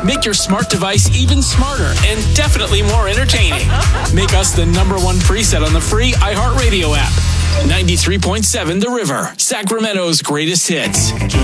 Make your smart device even smarter and definitely more entertaining. Make us the #1 preset on the free iHeartRadio app. 93.7 The River, Sacramento's greatest hits.